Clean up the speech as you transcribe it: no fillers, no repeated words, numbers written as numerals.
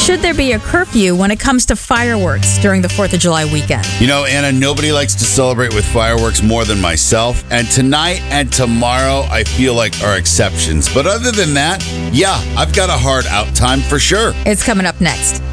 Should there be a curfew when it comes to fireworks during the 4th of July weekend? You know, Anna, nobody likes to celebrate with fireworks more than myself. And tonight and tomorrow, I feel like are exceptions. But other than that, yeah, I've got a hard out time for sure. It's coming up next.